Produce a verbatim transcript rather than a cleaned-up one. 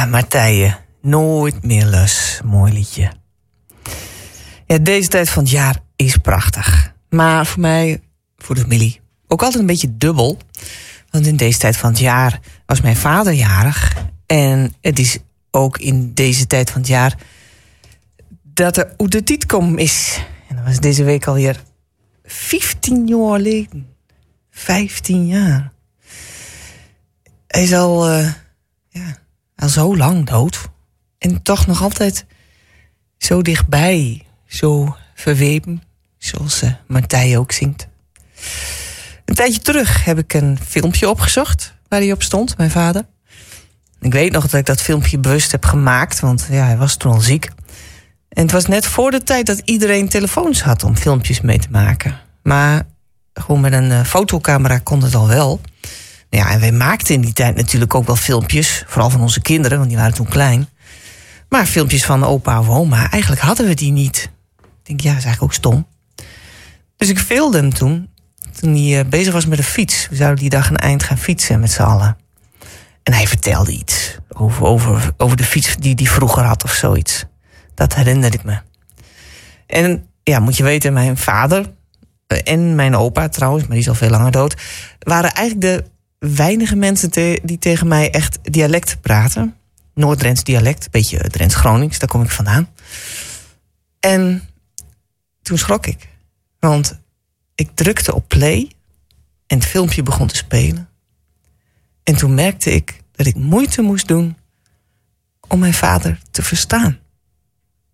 Ja, Martije, nooit meer lus. Mooi liedje. Ja, deze tijd van het jaar is prachtig. Maar voor mij, voor de familie, ook altijd een beetje dubbel. Want in deze tijd van het jaar was mijn vader jarig. En het is ook in deze tijd van het jaar dat er hoe de tijd komt is. En dat was deze week alweer vijftien jaar geleden. vijftien jaar. Hij is al, uh, ja, al zo lang dood. En toch nog altijd zo dichtbij. Zo verweven. Zoals uh, Martije ook zingt. Een tijdje terug heb ik een filmpje opgezocht waar hij op stond, mijn vader. Ik weet nog dat ik dat filmpje bewust heb gemaakt, want ja, hij was toen al ziek. En het was net voor de tijd dat iedereen telefoons had om filmpjes mee te maken. Maar gewoon met een uh, fotocamera kon het al wel. Ja, en wij maakten in die tijd natuurlijk ook wel filmpjes. Vooral van onze kinderen, want die waren toen klein. Maar filmpjes van opa of oma, eigenlijk hadden we die niet. Ik denk, ja, dat is eigenlijk ook stom. Dus ik filmde hem toen, toen hij uh, bezig was met de fiets. We zouden die dag een eind gaan fietsen met z'n allen. En hij vertelde iets over, over, over de fiets die hij vroeger had of zoiets. Dat herinner ik me. En ja, moet je weten, mijn vader en mijn opa trouwens, maar die is al veel langer dood, waren eigenlijk de weinige mensen te, die tegen mij echt dialect praten. Noord-Drents dialect, een beetje Drents-Gronings, daar kom ik vandaan. En toen schrok ik. Want ik drukte op play en het filmpje begon te spelen. En toen merkte ik dat ik moeite moest doen om mijn vader te verstaan.